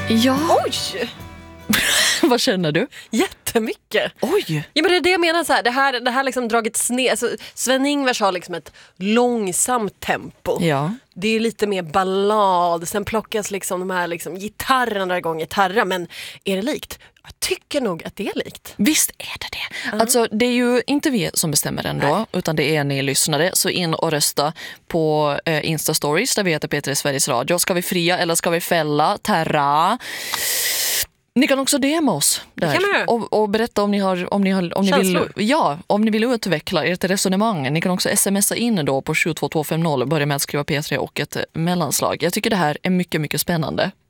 Ja. Oj! Vad känner du? Jättemycket. Oj! Ja, men det är det jag menar, så här, det här liksom dragits ner. Alltså, Sven-Ingvars har liksom ett långsamt tempo. Ja. Det är lite mer ballad. Sen plockas liksom de här liksom gitarrerna igång gitarrer. Men är det likt? Jag tycker nog att det är likt. Visst är det. Alltså det är ju inte vi som bestämmer ändå, utan det är ni lyssnare. Så in och rösta på Insta-stories där vi heter P3 Sveriges Radio. Ska vi fria eller ska vi fälla? Terra. Ni kan också DMa oss där och berätta om ni vill utveckla ert resonemang. Ni kan också smsa in då på 72250 och börja med att skriva P3 och ett mellanslag. Jag tycker det här är mycket, mycket spännande.